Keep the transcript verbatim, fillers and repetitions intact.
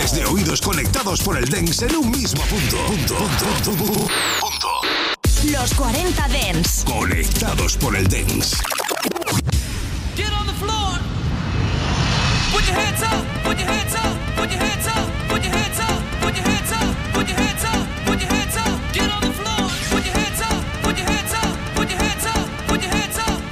Miles de oídos conectados por el Dance en un mismo punto. Punto, punto, punto, punto. Los cuarenta Dance. Conectados por el Dance. Get on the floor. Put your hands up. Put your hands up. Put your hands up. Put your hands up.